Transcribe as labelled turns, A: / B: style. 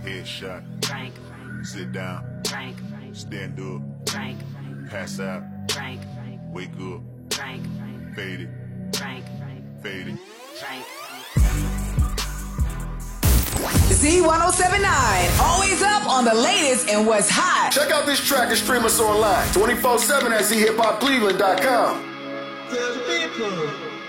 A: Headshot.
B: Drink.
A: Sit down.
B: Drink.
A: Stand up.
B: Drink.
A: Pass out.
B: Drink.
A: Wake up.
B: Drink.
A: Fade it.
B: Drink.
A: Fade it.
B: Drink.
C: Z1079, always up on the latest and what's hot.
D: Check out this track and stream us online 24/7 at zhiphopcleveland.com.
E: Tell the people.